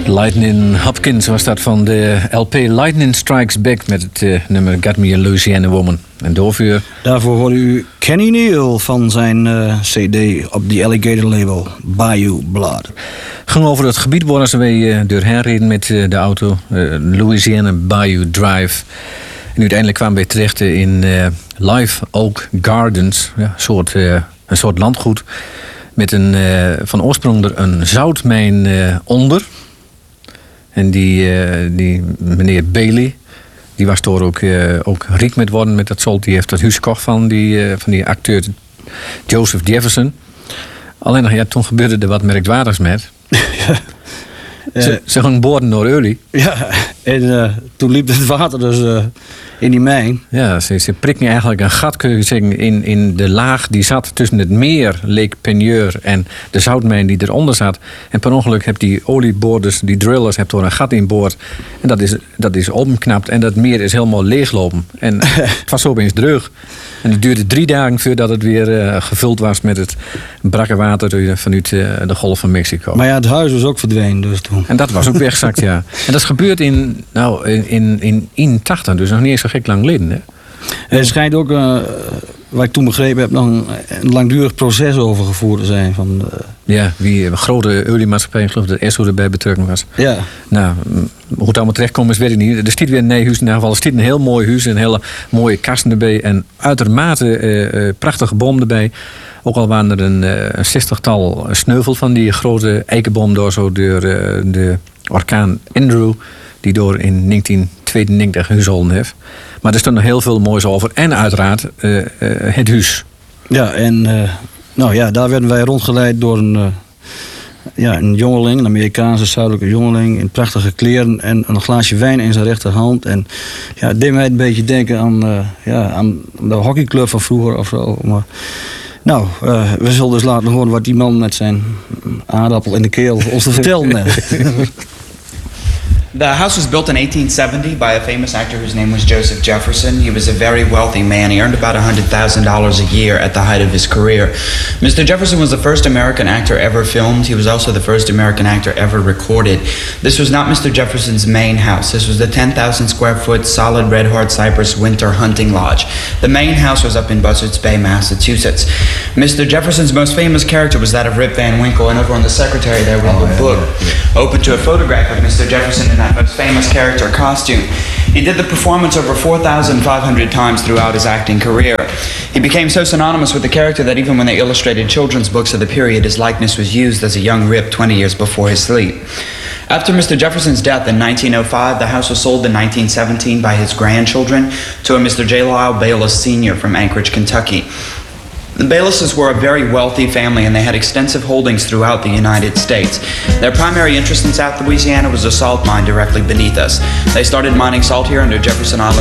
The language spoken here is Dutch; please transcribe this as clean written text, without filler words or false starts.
Lightning Hopkins was dat van de LP Lightning Strikes Back met het nummer Got Me a Louisiana Woman. En daarvoor hoorde u Kenny Neal van zijn CD op de Alligator label Bayou Blood. Ging over het gebied waar ze weer doorheen reden met de auto, Louisiana Bayou Drive. En uiteindelijk kwamen we terecht in Live Oak Gardens, ja, een soort landgoed. Met van oorsprong er een zoutmijn onder. En die meneer Bailey, die was door ook riek met worden met dat zout. Die heeft dat huis gekocht van die acteur Joseph Jefferson. Alleen nog, ja, toen gebeurde er wat merkwaardigs met. Ze gingen boorden door olie. Ja, en toen liep het water dus in die mijn. Ja, ze prikken eigenlijk een gat, kun je zeggen, in de laag die zat tussen het meer, Lake Peigneur, en de zoutmijn die eronder zat. En per ongeluk heb die olieboorders, die drillers, heb door een gat in boord. En dat is opgeknapt en dat meer is helemaal leeglopen. En het was opeens droog. En het duurde 3 dagen voordat het weer gevuld was met het brakke water vanuit de Golf van Mexico. Maar ja, het huis was ook verdwenen dus toen. En dat was ook weggezakt, ja. En dat is gebeurd in 81, dus nog niet eens zo gek lang geleden, hè? Er schijnt ook, wat ik toen begrepen heb, nog een langdurig proces over gevoerd te zijn. Ja, een grote oliemaatschappij, ik geloof dat Esso erbij betrokken was. Ja. Nou, hoe het allemaal terechtkomt is, weet ik niet. Er stiet weer een nieuw huis, in ieder geval. Er stiet een heel mooi huis, een hele mooie kasten erbij. En uitermate prachtige boom erbij. Ook al waren er een 60-tal sneuvel van die grote eikenboom door de orkaan Andrew, die door in 1992 huishouden heeft. Maar er stond nog heel veel moois over. En uiteraard het huis. Ja, en daar werden wij rondgeleid door een jongeling, een Amerikaanse zuidelijke jongeling, in prachtige kleren en een glaasje wijn in zijn rechterhand. En ja, het deed mij een beetje denken aan de hockeyclub van vroeger of zo. Maar, we zullen dus laten horen wat die man met zijn aardappel in de keel ons te vertellen heeft. The house was built in 1870 by a famous actor whose name was Joseph Jefferson. He was a very wealthy man. He earned about $100,000 a year at the height of his career. Mr. Jefferson was the first American actor ever filmed. He was also the first American actor ever recorded. This was not Mr. Jefferson's main house. This was the 10,000 square foot solid red hard cypress winter hunting lodge. The main house was up in Buzzards Bay, Massachusetts. Mr. Jefferson's most famous character was that of Rip Van Winkle, and over on the secretary there we have a book open to a photograph of Mr. Jefferson in that most famous character costume. He did the performance over 4,500 times throughout his acting career. He became so synonymous with the character that even when they illustrated children's books of the period, his likeness was used as a young Rip 20 years before his sleep. After Mr. Jefferson's death in 1905, the house was sold in 1917 by his grandchildren to a Mr. J. Lyle Bayless Sr. from Anchorage, Kentucky. The Baylesses were a very wealthy family, and they had extensive holdings throughout the United States. Their primary interest in South Louisiana was a salt mine directly beneath us. They started mining salt here under Jefferson Island